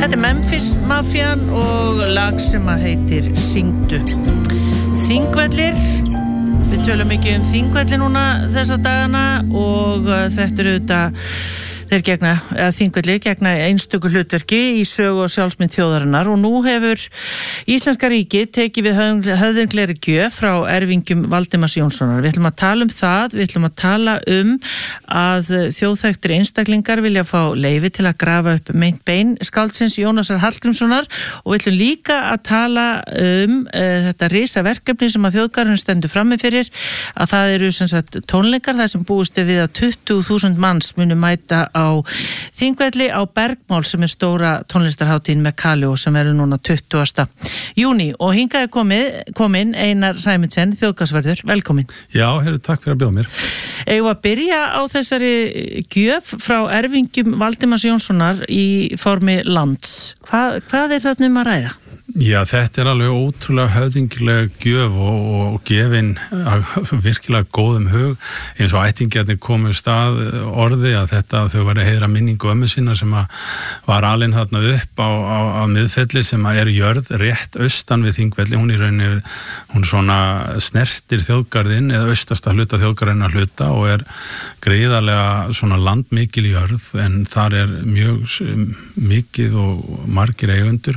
Þetta Memphis Mafían og lag sem heitir Syngdu. Þingvellir, við tölum mikið Þingvelli núna þessa dagana og þetta auðvitað þeir Þingvelli gegna einstöku hlutverki í sögu og sjálfsmynd þjóðarinnar og nú hefur Íslenska ríkið tekið við höfðinglegri gjöf frá erfingjum Valdimars Jónssonar. Við ætlum að tala það, við ætlum að tala að þjóðþekktir einstaklingar vilja fá leyfi til að grafa upp meint bein skáldsins Jónasar Hallgrímssonar og við ætlum líka að tala þetta risaverkefni sem að þjóðgarðurinn stendur frammi fyrir, að það eru sem sagt tónleikar þar sem búist við að 20.000 manns munu mæta á Þingvelli á Bergmál sem stóra tónlistarhátíðin með Kaleo sem núna 20. júní og hingað komin Einar Sæmundsen, þjóðgarðsvörður, velkomin. Já, takk fyrir að bjóða mér. Eigum að byrja á þessari gjöf frá erfingjum Valdimars Jónssonar í formi lands. Hvað þarna að ræða? Já, þetta alveg ótrúlega höfðingilega gjöf og gefin virkilega góðum hug eins og ættingjarnir komu stað orði að þau var að heiðra minningu ömmu sinna sem var alin þarna upp á miðfelli sem jörð rétt austan við Þingvelli. Hún í rauninni, hún svona snertir þjóðgarðinn eða austasta hluta þjóðgarðinn að hluta og gríðarlega svona landmikil jörð en þar mjög mikið og margir eigendur.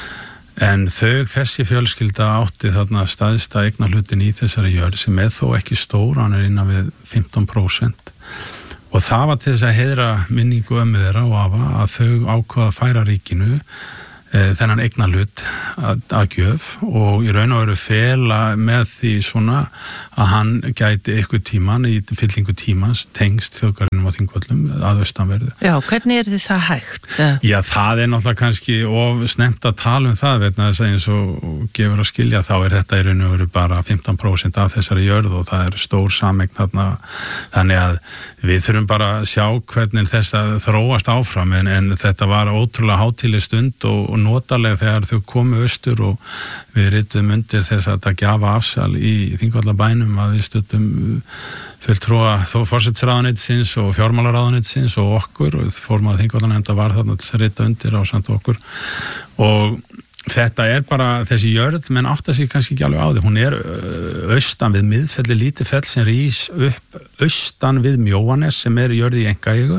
En þessi fjölskylda átti þarna staðista eignarhlutin í þessari jörð sem þó ekki stór, hann innan við 15% og það var til þess að heiðra minningu ömmu þeirra og afa að þau ákvaða að færa ríkinu þennan eignarhlut að gjöf og í raun og veru fela með því svona að hann gæti eitthvað tíman í fyllingu tímans tengst þjóðgarðinum á Þingvöllum að austanverðu. Já, hvernig þið það hægt? Já, það náttúrulega kannski of snemmt að tala það vegna þess að eins og gefur að skilja þá þetta í raun og veru bara 15% af þessari jörð og það stór sameign þarna þannig að við þurfum bara að sjá hvernig þess að þróast áfram en þetta var ótrúlega hátíðleg stund og notalega þegar þau komu austur og við ritum undir þess að það gjafa afsal í Þingvallabænum að við stuttum fulltrúa forsætisráðuneytisins og fjármálaráðuneytisins og okkur og formað Þingvallanefndar var þarna til að rita undir ásamt okkur og þetta bara þessi jörð, menn átta sig kannski ekki alveg á því, hún austan við miðfelli lítið fell sem rís upp austan við Mjóanes sem jörð í einkaeigu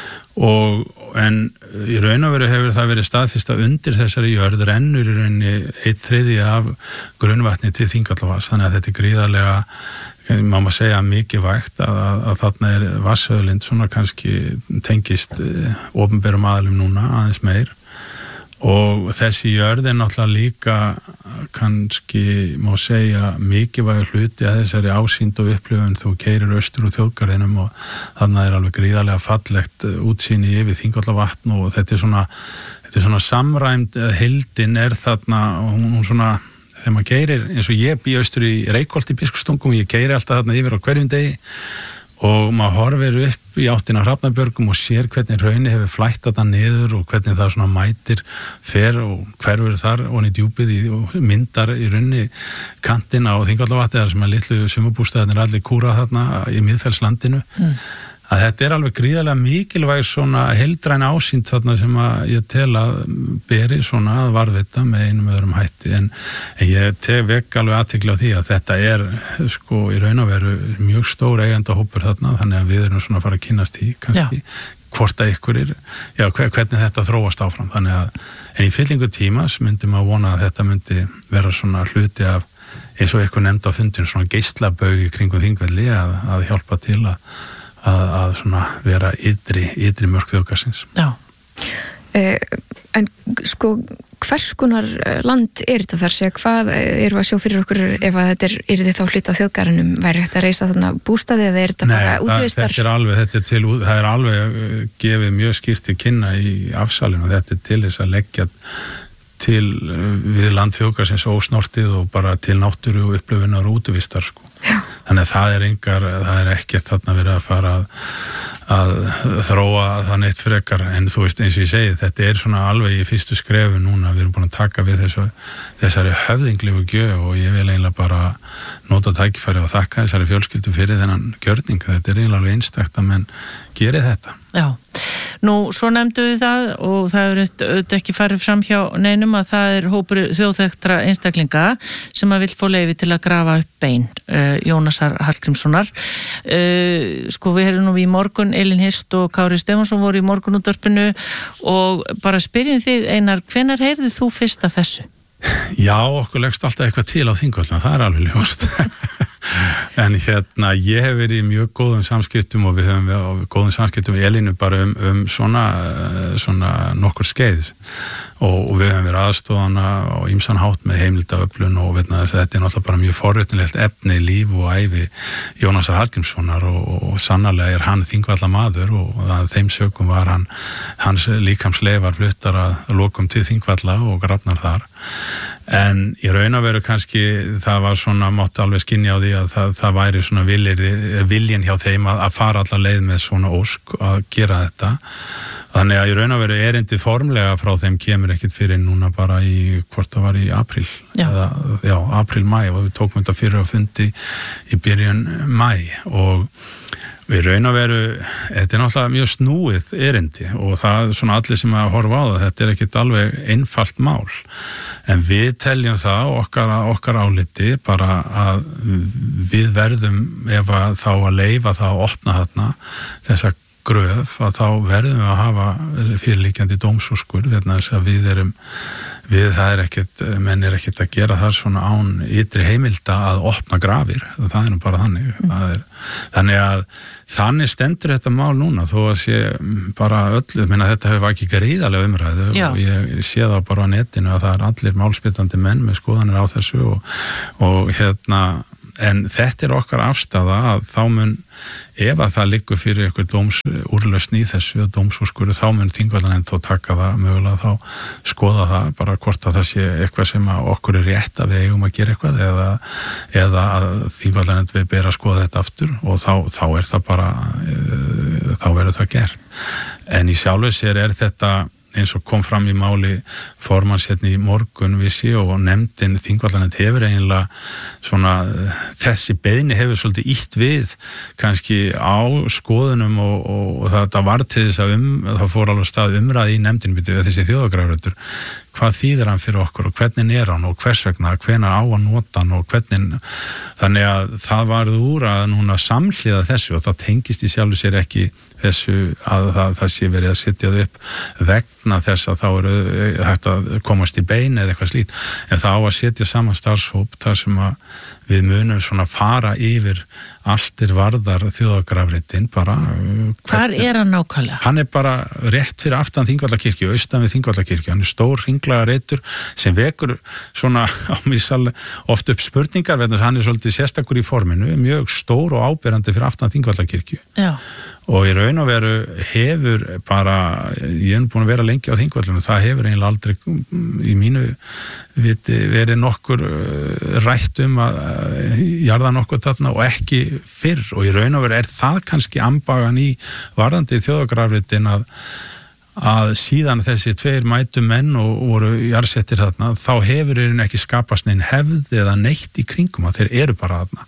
en í raun og veru hefur það verið staðfest að undir þessari jörð rennur í rauninni 1/3 af grunnvatni til Þingvallavatns þannig að þetta gríðarlega, má maður segja mikilvægt að þarna vatnsauðlind svona kannski tengist opinberum aðilum núna aðeins meir og þessi jörð náttúrulega líka kannski má segja mikilvægur hluti að þessari ásýnd og upplifun þú keyrir austur úr þjóðgarðinum og þarna alveg gríðarlega fallegt útsýni yfir Þingvallavatn og þetta svona samræmd heildin þarna og hún svona þegar maður keyrir eins og ég bý austur í Reykholt í Biskupstungum og ég keyri alltaf þarna yfir á hverjum degi og maður horfir upp í áttina Hrafnabjörgum og sér hvernig hraunið hefur flætt þetta niður og hvernig það svona mætir fer og hverfur þar onni djúpið og myndar í rauninni kantina á Þingvallavatni þar sem litlu sumarbústaðirnir allir kúra þarna í miðfellslandinu að þetta alveg gríðarlega mikilvæg svona heildræn ásýnd þarna sem að ég tel að beri svona að varðveita með einum öðrum hætti en ég vek alveg athygli á því að þetta sko í raun og veru mjög stór eigendahópur þarna þannig að við erum svona að fara að kynnast í kannski hvort að ykkur hvernig þetta þróast áfram þannig að en í fyllingu tímas myndi maður vona að þetta myndi vera svona hluti af eins og ykkur nefnd á fundin svona geislabaug í kringum Þingvelli að hjálpa til að svona vera ytri mörk þjóðgarðsins. Já. En sko hvers konar land þetta þar segja hvað við að sjá fyrir okkur ef að þetta þið þá hluta á þjóðgarðinum væri hægt að reisa þarna bústaði eða þetta bara útvistar? Nei, það alveg gefið mjög skýrt til kynna í afsalinu og þetta til þess að leggja til við land þjóðgarðsins ósnortið og bara til náttúru og upplifunar og útvistar sko. Já. Þannig að það ekkert þarna verið að fara að þróa það neitt frekar en þú veist eins og ég segi þetta svona alveg í fyrstu skrefu núna við erum búin að taka við þessari höfðinglegu gjöf og ég vil eiginlega bara nota tækifæri og þakka þessari fjölskyldu fyrir þennan gjörning þetta eiginlega alveg einstakt að menn geri þetta. Já, nú svo nefndu við það og það er auðvitað ekki farið fram hjá neinum að það er hópur þjóðþekktra einstaklinga sem að vill fá leyfi til að grafa upp bein Jónasar Hallgrímssonar. Sko við erum nú í morgun, Elín Hirst og Kári Stefánsson voru í morgunútvarpinu og bara spyrjum þig Einar, hvenær heyrðir þú fyrst af þessu? Já, okkur leggst alltaf eitthvað til á Þingvöllum, það er alveg ljóst. En ég hef verið í mjög góðum samskiptum og við höfum við góðum samskiptum í Elínu bara svona nokkur skeið og við höfum verið aðstofana á ýmsan hátt með heimildaöflun og þetta er náttúrulega bara mjög forréttilegt efni, líf og ævi Jónasar Hallgrímssonar og sannarlega er hann Þingvallamaður og þeim sökum var hans líkamsleifar fluttar að lokum til Þingvalla og grafnar þar. En í raun og veru kannski það var svona, mátti alveg skynja á því að það væri svona viljinn hjá þeim að fara alla leið með svona ósk að gera þetta. Þannig að í raun og veru erindi formlega frá þeim kemur ekkit fyrir núna bara hvort það var í apríl. Já, apríl-mæ og við tókum þetta fyrir að fundi í byrjun mæ og við raun og veru, þetta er náttúrulega mjög snúið erindi og það er svona allir sem að horfa á það, þetta er ekkit alveg einfalt mál. En við teljum það okkar áliti bara að við verðum ef að þá að leyfa það að opna þarna þessa gröf að þá verðum við að hafa fyrirliggjandi dómsúrskurð vegna þess að það er ekkert, menn er ekkert að gera það svona án ytri heimilda að opna grafir, það er nú bara þannig. Þannig stendur þetta mál núna þó að sé bara öllu, þetta hefur ekki gríðarlega umræðu og ég sé það bara á netinu að það er allir málspiltandi menn með skoðanir á þessu og en þetta er okkar afstaða að þá mun, ef að það liggur fyrir eitthvað dómsúrlausn í þessu dómsúrskurð, þá mun Þingvallanefnd þá taka það, mögulega þá skoða það bara hvort að það sé eitthvað sem að okkur er rétt að við eigum að gera eitthvað eða að Þingvallanefnd við ber að skoða þetta aftur og þá er það bara, þá verður það gert. En í sjálfu sér er þetta eins og kom fram í máli formans hérna í morgun vissi og nefndin Þingvallanefnd hefur eiginlega svona, þessi beiðni hefur svolítið ýtt við kannski á skoðunum og það var til þess að það fór alveg stað umræði í nefndin þessi þjóðagrafreitur, hvað þýðir hann fyrir okkur og hvernig er hann og hvers vegna, hvenær á að nota hann og hvernig, þannig að það varð úr að núna samhliða þessu og það tengist í sjálfu sér ekki þessu að það sé verið að setja það upp vegna þess að þá eru hægt að komast í bein eða eitthvað slíkt, en það á að setja saman starfshóp þar sem að við munum svona fara yfir alltir varðar þjóðagrafreitin bara. Hvar er hann nákvæmlega? Hann er bara rétt fyrir aftan Þingvallakirkju, austan við Þingvallakirkju, hann er stór hringlaga reitur sem vekur svona á misal oft upp spurningar vegna hann er svolítið sérstakur í forminu, mjög stór og áberandi fyrir aftan Þingvallakirkju. Já. Og í raun og veru hefur bara, ég er búin að vera lengi á Þingvallum, það hefur eiginlega aldrei í mínu viti verið nokkur rætt að jarða nokkuð þarna og ekki fyrr og í raun og veru er það kannski ambagan í varðandi þjóðagrafreitin að síðan þessi tveir mætu menn og voru jarðsettir þarna, þá hefur ekki skapast neinn hefð eða neitt í kringum að þeir eru bara þarna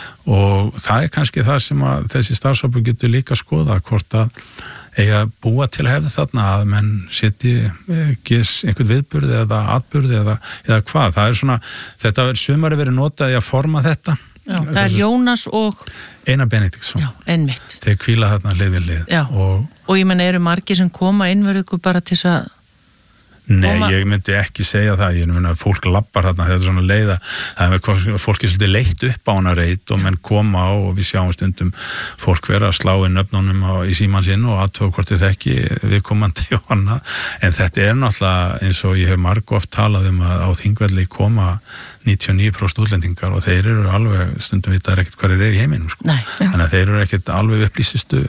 og það er kannski það sem að þessi starfshópur getur líka skoða hvort að eiga búa til hefð þarna að menn setji einhvern viðburð eða atburð eða hvað, það er svona, þetta sumari verið notað í að forma þetta. Já, það er Jónas og Einar Benediktsson. Já, einmitt. Þeir hvíla þarna hlið við hlið. Já, og ég menna eru margir sem koma inn verið ykkur bara til þess að Nei, ég myndi ekki segja það, ég meina fólk lappar þarna, þetta er svona leiða, það er fólk er svolítið leitt upp á hana reit og menn koma á og við sjáum stundum fólk vera að slá inn nöfnunum í síman sinn og aðtöku hvort þið þekki viðkomandi og annað, en þetta er náttúrulega eins og ég hef margoft talað að á Þingvelli koma 99% útlendingar og þeir eru alveg stundum vitaður ekkert hverjir í heiminum sko. Þannig að þeir eru ekkert alveg upplýsistu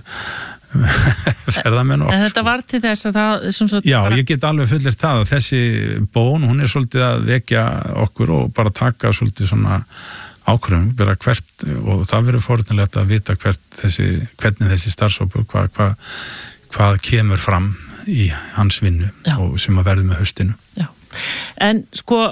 ferðamenn oft. En þetta var til þess að það Já, ég get alveg fullir það að þessi bón, hún er svolítið að vekja okkur og bara taka svolítið svona ákvörðun, bara hvert og það verður forunilegt að vita hvernig þessi starfshópur hvað kemur fram í hans vinnu og sem að verður með haustinu. Já. En sko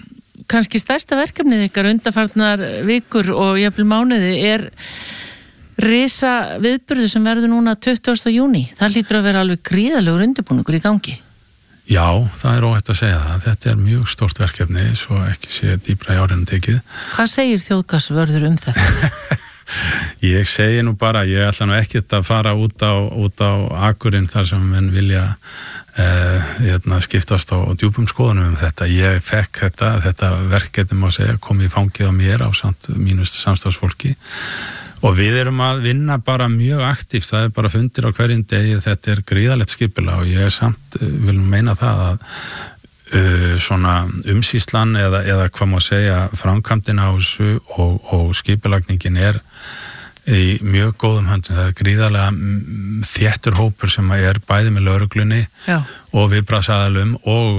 kannski stærsta verkefnið ykkar undanfarnar vikur og jafnvel mánuði er risa viðburður sem verður núna 20. júní. Það hlýtur að vera alveg gríðalegur undirbúningur í gangi. Já, það er óhætt að segja það. Þetta er mjög stórt verkefni, svo ekki sé dýpra í árinu tekið. Hvað segir þjóðgarðsvörður þetta? Ég segi nú bara, ég ætla nú ekkert að fara út á akurinn þar sem menn vilja skiptast á djúpum skoðunum þetta. Ég fekk þetta verkefni má segja komið í fangið á mér á mínu samstarfsfólki og við erum að vinna bara mjög aktíft, það er bara fundir á hverjum degi, þetta er gríðalegt skipulag og ég samt vil meina það að svona umsýslan eða hvað má segja framkvæmdin á þessu og skipulagningin er í mjög góðum höndum. Það er gríðarlega þéttur hópur sem er bæði með lögreglunni og viðbragðsaðilum og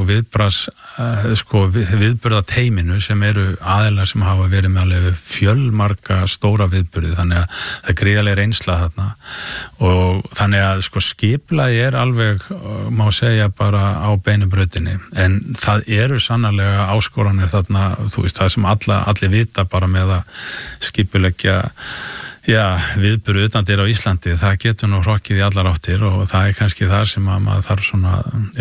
viðburðateyminu sem eru aðilar sem hafa verið með alveg fjölmarga stóra viðburði, þannig að það er gríðarlega reynsla þarna og þannig að skipulagið er alveg, má segja bara á beinu brautinni, en það eru sannarlega áskoranir þarna, þú veist, það sem allir vita bara með að skipuleggja viðburð utandyr á Íslandi, það getur nú hrokkið í allar áttir og það er kannski þar sem að maður þarf svona,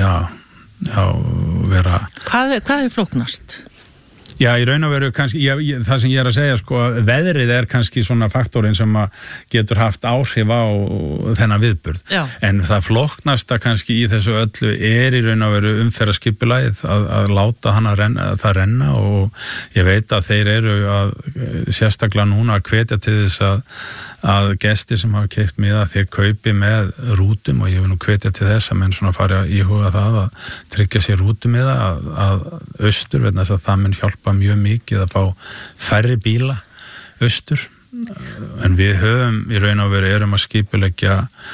vera... Hvað er flóknast? Já, í raun og veru kannski, það sem ég er að segja, veðrið er kannski svona faktorinn sem getur haft áhrif á þennan viðburð. Já. En það flóknasta kannski í þessu öllu er í raun og veru umferðarskipulagið að láta það renna og ég veit að þeir eru að sérstaklega núna að hvetja til þess að gestir sem hafa keypt miða þeir kaupi með rútum og ég vil nú hvetja til þess að menn svona fari að íhuga það að tryggja sér rútumiða að austur, vegna þess að það mun hjálpa mjög mikið að fá færri bíla austur, en við höfum í raun og veru erum að skipuleggja